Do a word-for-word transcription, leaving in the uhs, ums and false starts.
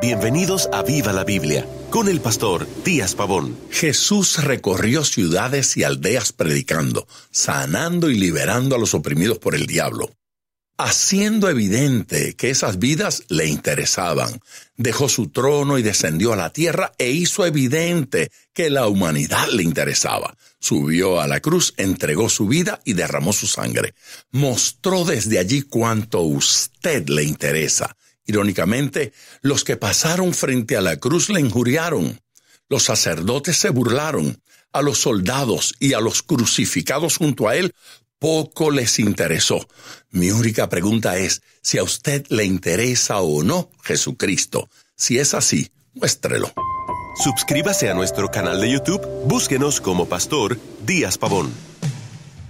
Bienvenidos a Viva la Biblia, con el pastor Díaz Pavón. Jesús recorrió ciudades y aldeas predicando, sanando y liberando a los oprimidos por el diablo, haciendo evidente que esas vidas le interesaban. Dejó su trono y descendió a la tierra e hizo evidente que la humanidad le interesaba. Subió a la cruz, entregó su vida y derramó su sangre. Mostró desde allí cuánto a usted le interesa. Irónicamente, los que pasaron frente a la cruz le injuriaron. Los sacerdotes se burlaron. A los soldados y a los crucificados junto a él poco les interesó. Mi única pregunta es si a usted le interesa o no Jesucristo. Si es así, muéstrelo. Suscríbase a nuestro canal de YouTube, búsquenos como Pastor Díaz Pavón.